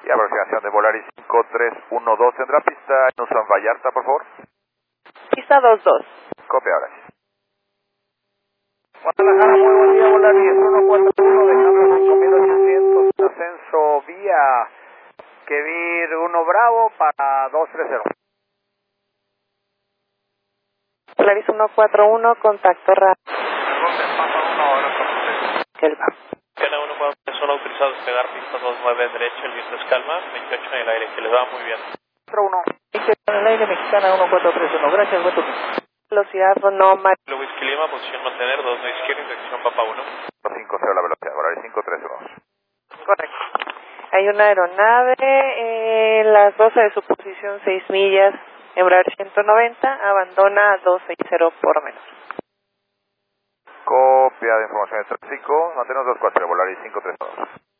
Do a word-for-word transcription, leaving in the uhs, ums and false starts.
Y aproximación de Volaris cinco tres uno dos, ¿tendrá pista en uso en Vallarta, por favor? Pista dos dos. Copia, ahora sí. Guadalajara, muy buen día, Volaris uno cuatro uno, dejando cinco mil ochocientos, ascenso vía Quevir uno Bravo para dos tres cero. Volaris uno cuatro uno, contacto radio. Kelva. Kena uno cuatro tres uno, autorizado a despegar pista dos nueve derecha, el viento es calma, veintiocho en el aire, que les va muy bien. cuatro uno. En el aire mexicana uno cuatro tres uno, gracias, buen turno. Velocidad no mar. Whisky Lima, posición mantener, dos no izquierda, dirección Papa uno. cinco cero la velocidad, Volaris cinco tres uno. Correcto. Hay una aeronave en las doce de su posición, seis millas, Embraer ciento noventa, abandona doscientos sesenta por menos. Copia de información de tráfico, mantenos dos cuatro, Volaris cinco tres uno.